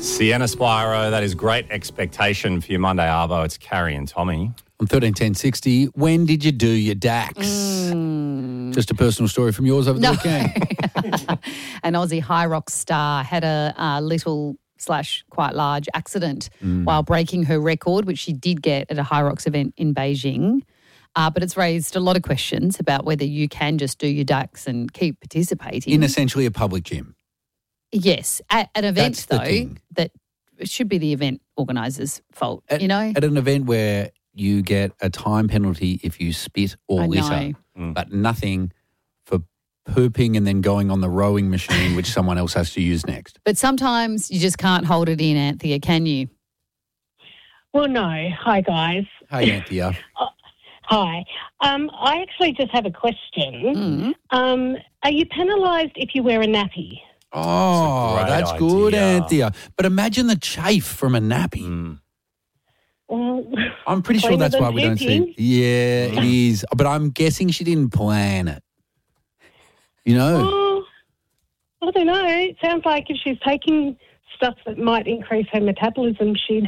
Sienna Spiro, that is great expectation for your Monday Arvo. It's Carrie and Tommy. On 131060, when did you do your DAX? Just a personal story from yours over the weekend. An Aussie high rock star had a little / quite large accident while breaking her record, which she did get at a High Rocks event in Beijing. But it's raised a lot of questions about whether you can just do your DAX and keep participating. In essentially a public gym. Yes. At an event, That's the though, thing. that it should be the event organiser's fault, At an event where you get a time penalty if you spit or I litter, know. but nothing for pooping and then going on the rowing machine, which someone else has to use next. But sometimes you just can't hold it in, Anthea, can you? Well, no. Hi, guys. Hey, Anthea. Hi. I actually just have a question. Are you penalised if you wear a nappy? Oh, great that's good, idea. Anthea. But imagine the chafe from a nappy. Well, I'm pretty sure cleaner that's than why we don't see. pooping. Yeah, it is. But I'm guessing she didn't plan it. You know? Oh, I don't know. It sounds like if she's taking stuff that might increase her metabolism, she'd...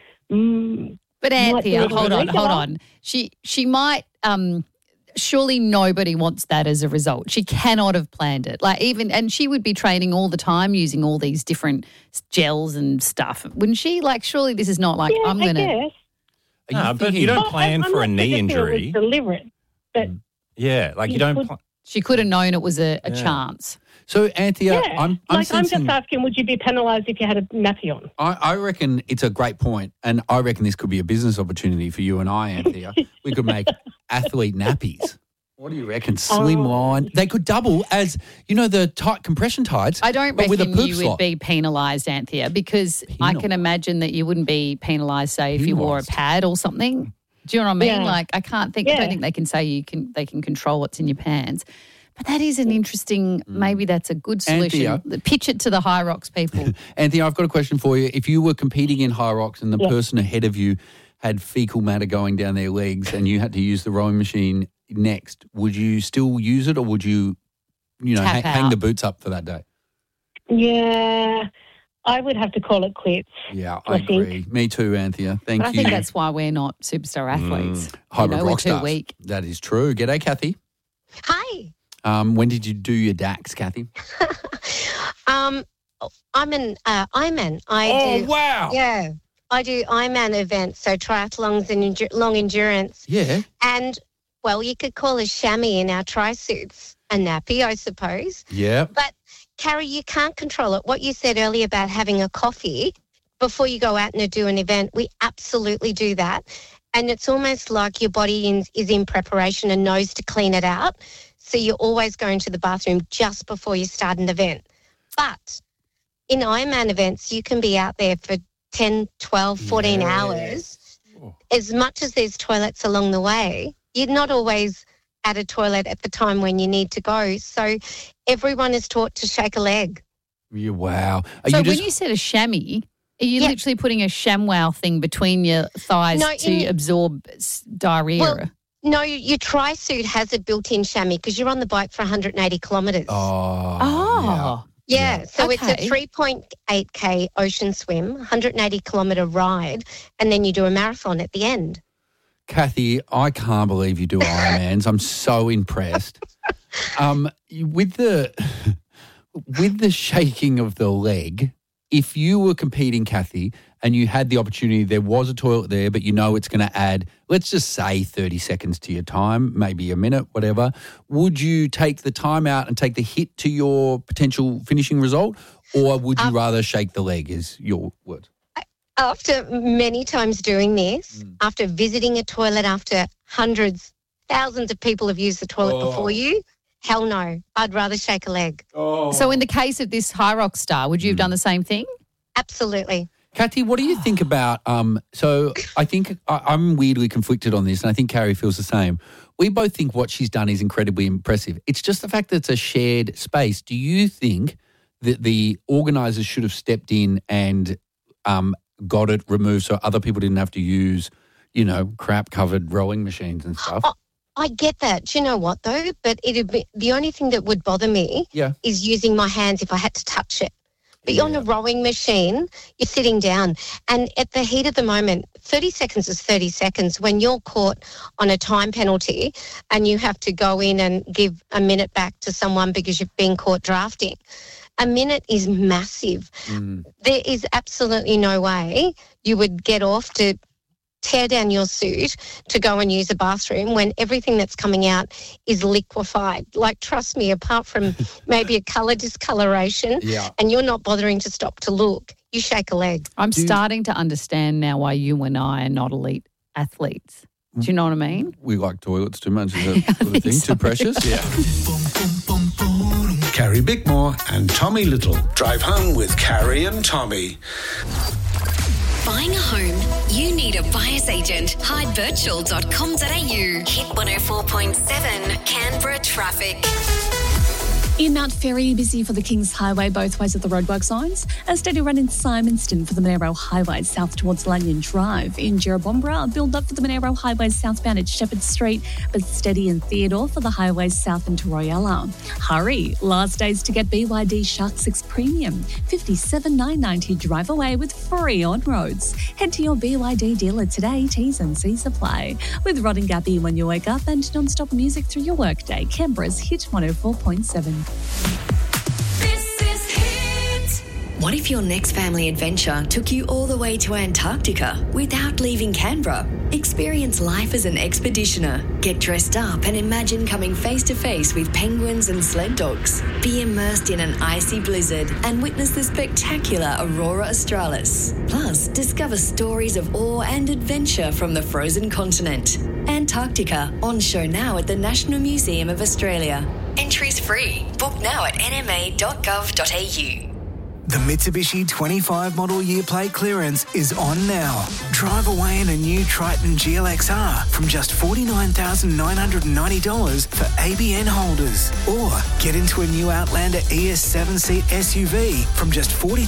But Anthea, Might be a hold little on. She might. Surely nobody wants that as a result. She cannot have planned it. And she would be training all the time using all these different gels and stuff, wouldn't she? Surely this is not like yeah, I'm going I to. guess. No, but you don't plan for a knee I'm not injury. suggesting it was deliberate, but Yeah, like you You don't. could- Pl- She could have known it was a chance. So, Anthea, yeah. I'm I'm sensing... just asking, would you be penalised if you had a nappy on? I reckon it's a great point, and I reckon this could be a business opportunity for you and I, Anthea. We could make athlete nappies. What do you reckon? Slimline. They could double as, the tight compression tights. I don't but with a reckon poop you slot. would be penalised, Anthea, because I can imagine that you wouldn't be penalised, say, if you wore a Penalised. pad or something. Do you know what I mean? Yeah. I can't think. Yeah. I don't think they can say they can control what's in your pants. But that is an interesting. Maybe that's a good solution. Anthea. Pitch it to the High Rocks people. Anthea, I've got a question for you. If you were competing in High Rocks and the person ahead of you had fecal matter going down their legs and you had to use the rowing machine next, would you still use it or would you, Tap hang out. the boots up for that day? Yeah, I would have to call it quits. Yeah, I I think. agree. Me too, Anthea. Thank But I you. think that's why we're not superstar athletes. Hybrid we're rock too stars. weak. That is true. G'day, Kathy. Hi. When did you do your DAX, Kathy? I'm an Ironman. Wow. Yeah. I do Ironman events, so triathlons and long endurance. Yeah. And, well, you could call a chamois in our tri-suits a nappy, I suppose. Yeah. But, Carrie, you can't control it. What you said earlier about having a coffee before you go out and do an event, we absolutely do that. And it's almost like your body is in preparation and knows to clean it out. So you're always going to the bathroom just before you start an event. But in Ironman events, you can be out there for 10, 12, 14 hours. As much as there's toilets along the way, you're not always at a toilet at the time when you need to go. So everyone is taught to shake a leg. Yeah, wow. So when you said a chamois, are you literally putting a ShamWow thing between your thighs No, to absorb diarrhea? Well, no, your tri-suit has a built-in chamois because you're on the bike for 180 kilometres. Oh. Yeah, so Okay. it's a 3.8K ocean swim, 180-kilometre ride, and then you do a marathon at the end. Kathy, I can't believe you do Ironmans. I'm so impressed. With the shaking of the leg, if you were competing, Kathy, and you had the opportunity, there was a toilet there, but it's going to add, let's just say 30 seconds to your time, maybe a minute, whatever, would you take the time out and take the hit to your potential finishing result, or would you rather shake the leg, is your word? After many times doing this, after visiting a toilet, after hundreds, thousands of people have used the toilet before you, hell no, I'd rather shake a leg. So in the case of this High Rock star, would you have done the same thing? Absolutely. Kathy, what do you think about, so I think I'm weirdly conflicted on this, and I think Carrie feels the same. We both think what she's done is incredibly impressive. It's just the fact that it's a shared space. Do you think that the organisers should have stepped in and got it removed so other people didn't have to use, crap-covered rowing machines and stuff? I get that. Do you know what, though? But it'd be the only thing that would bother me Yeah. is using my hands if I had to touch it. But you're on a rowing machine, you're sitting down. And at the heat of the moment, 30 seconds is 30 seconds. When you're caught on a time penalty and you have to go in and give a minute back to someone because you've been caught drafting, a minute is massive. There is absolutely no way you would get off to tear down your suit to go and use a bathroom when everything that's coming out is liquefied. Like, trust me, apart from maybe a colour discoloration and you're not bothering to stop to look, you shake a leg. I'm starting to understand now why you and I are not elite athletes. Do you know what I mean? We like toilets too much. Is that sort of thing? Too precious? Yeah. Carrie Bickmore and Tommy Little. Drive home with Carrie and Tommy. Buying a home, you need a buyer's agent. HydeVirtual.com.au. Hit 104.7 Canberra traffic. In Mount Ferry, busy for the Kings Highway, both ways of the roadwork signs. A steady run in Simonston for the Monaro Highway south towards Lanyon Drive. In Jerrabombra, build up for the Monaro Highway southbound at Shepherd Street, but steady in Theodore for the highways south into Royalla. Hurry, last days to get BYD Shark 6 Premium. $57,990 drive away with free on roads. Head to your BYD dealer today, T's and C's apply. With Rod and Gabby when you wake up and non-stop music through your workday, Canberra's Hit 104.7. This is Hit. What if your next family adventure took you all the way to Antarctica without leaving Canberra? Experience life as an expeditioner. Get dressed up and imagine coming face to face with penguins and sled dogs. Be immersed in an icy blizzard and witness the spectacular Aurora Australis. Plus, discover stories of awe and adventure from the frozen continent. Antarctica, on show now at the National Museum of Australia. Entries free. Book now at nma.gov.au. The Mitsubishi 25 model year plate clearance is on now. Drive away in a new Triton GLXR from just $49,990 for ABN holders. Or get into a new Outlander ES 7-seat SUV from just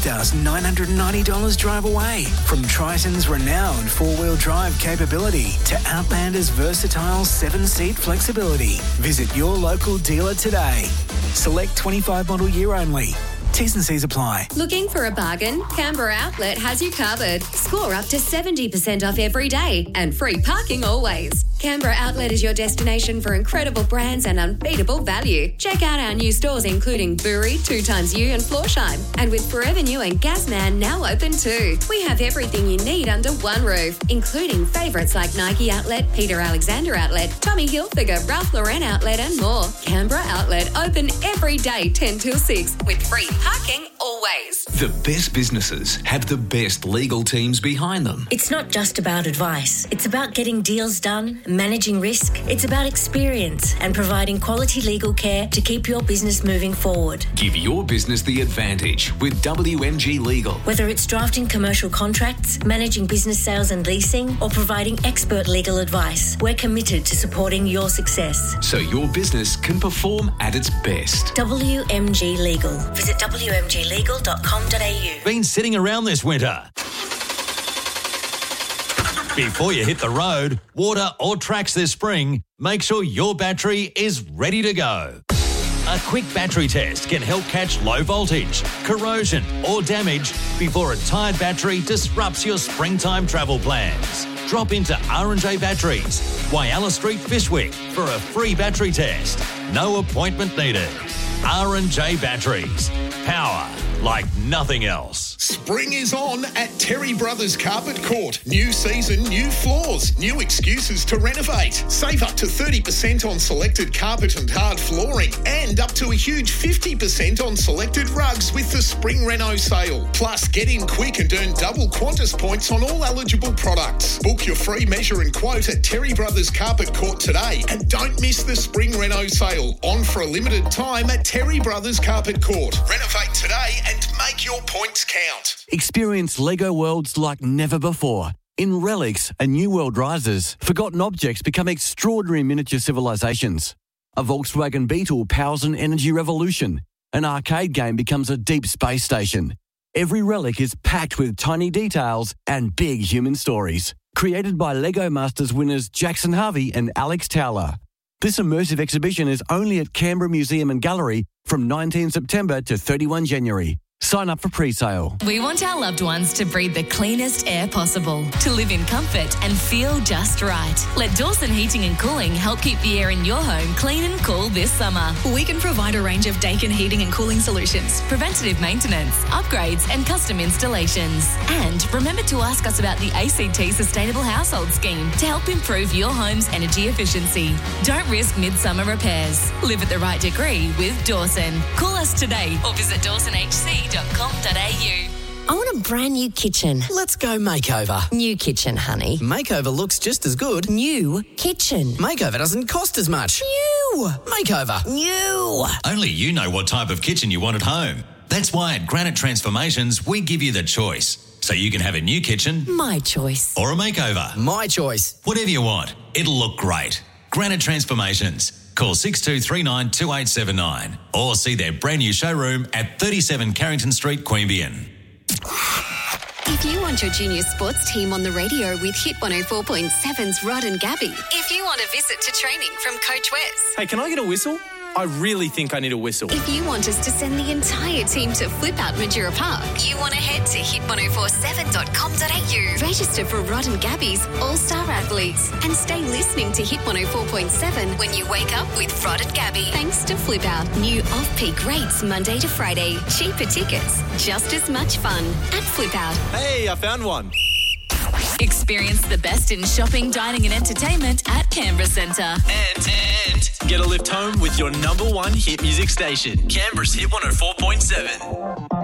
$40,990 drive away. From Triton's renowned four-wheel drive capability to Outlander's versatile 7-seat flexibility. Visit your local dealer today. Select 25 model year only. T's and C's apply. Looking for a bargain? Canberra Outlet has you covered. Score up to 70% off every day and free parking always. Canberra Outlet is your destination for incredible brands and unbeatable value. Check out our new stores including Bury, 2XU and Florsheim. And with Forever New and Gasman now open too. We have everything you need under one roof, including favourites like Nike Outlet, Peter Alexander Outlet, Tommy Hilfiger, Ralph Lauren Outlet and more. Canberra Outlet open every day 10 till 6 with free parking always. The best businesses have the best legal teams behind them. It's not just about advice. It's about getting deals done, managing risk. It's about experience and providing quality legal care to keep your business moving forward. Give your business the advantage with WMG Legal. Whether it's drafting commercial contracts, managing business sales and leasing, or providing expert legal advice, we're committed to supporting your success. So your business can perform at its best. WMG Legal. Visit wmglegal.com.au. Been sitting around this winter? Before you hit the road, water or tracks this spring, make sure your battery is ready to go. A quick battery test can help catch low voltage, corrosion or damage before a tired battery disrupts your springtime travel plans. Drop into R&J Batteries, Whyalla Street, Fishwick for a free battery test. No appointment needed. R&J Batteries. Power like nothing else. Spring is on at Terry Brothers Carpet Court. New season, new floors, new excuses to renovate. Save up to 30% on selected carpet and hard flooring and up to a huge 50% on selected rugs with the Spring Reno sale. Plus, get in quick and earn double Qantas points on all eligible products. Book your free measure and quote at Terry Brothers Carpet Court today and don't miss the Spring Reno sale. On for a limited time at Terry Brothers Carpet Court. Renovate today and make your points count. Experience LEGO worlds like never before. In Relics and New World Rises, forgotten objects become extraordinary miniature civilizations. A Volkswagen Beetle powers an energy revolution. An arcade game becomes a deep space station. Every relic is packed with tiny details and big human stories. Created by LEGO Masters winners Jackson Harvey and Alex Towler. This immersive exhibition is only at Canberra Museum and Gallery from 19 September to 31 January. Sign up for pre-sale. We want our loved ones to breathe the cleanest air possible, to live in comfort and feel just right. Let Dawson Heating and Cooling help keep the air in your home clean and cool this summer. We can provide a range of Dakin heating and cooling solutions, preventative maintenance, upgrades and custom installations. And remember to ask us about the ACT Sustainable Household Scheme to help improve your home's energy efficiency. Don't risk midsummer repairs. Live at the right degree with Dawson. Call us today or visit dawsonhc.com.au. I want a brand new kitchen. Let's go makeover. New kitchen, honey. Makeover looks just as good. New kitchen. Makeover doesn't cost as much. New. Makeover. New. Only you know what type of kitchen you want at home. That's why at Granite Transformations, we give you the choice. So you can have a new kitchen. My choice. Or a makeover. My choice. Whatever you want. It'll look great. Granite Transformations. Call 6239 2879 or see their brand new showroom at 37 Carrington Street, Queanbeyan. If you want your junior sports team on the radio with Hit 104.7's Rod and Gabby. If you want a visit to training from Coach Wes. Hey, can I get a whistle? I really think I need a whistle. If you want us to send the entire team to Flip Out Majura Park, you want to head to hit1047.com.au. Register for Rod and Gabby's All-Star Athletes and stay listening to Hit 104.7 when you wake up with Rod and Gabby. Thanks to Flip Out. New off-peak rates Monday to Friday. Cheaper tickets. Just as much fun at Flip Out. Hey, I found one. Experience the best in shopping, dining and entertainment at Canberra Centre. And get a lift home with your number one hit music station, Canberra's Hit 104.7.